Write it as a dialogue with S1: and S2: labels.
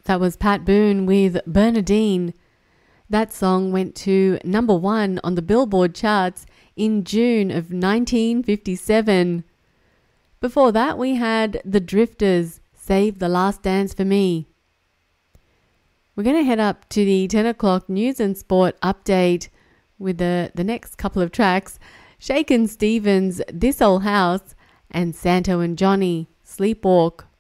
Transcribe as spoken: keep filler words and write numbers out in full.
S1: That was Pat Boone with Bernadine. That song went to number one on the Billboard charts in June of nineteen fifty-seven. Before that, we had The Drifters, Save the Last Dance for Me. We're going to head up to the ten o'clock news and sport update with the, the next couple of tracks. Shakin' Stevens, This Old House, and Santo and Johnny, Sleepwalk.